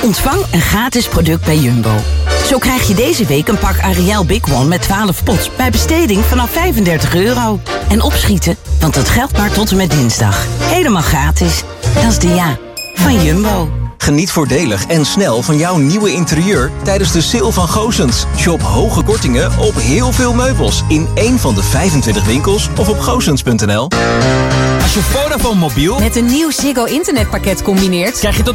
Ontvang een gratis product bij Jumbo. Zo krijg je deze week een pak Ariel Big One met 12 pots bij besteding vanaf €35. En opschieten, want dat geldt maar tot en met dinsdag. Helemaal gratis. Dat is de ja van Jumbo. Geniet voordelig en snel van jouw nieuwe interieur tijdens de sale van Goossens. Shop hoge kortingen op heel veel meubels in één van de 25 winkels of op goossens.nl. Als je Vodafone mobiel met een nieuw Ziggo internetpakket combineert, krijg je tot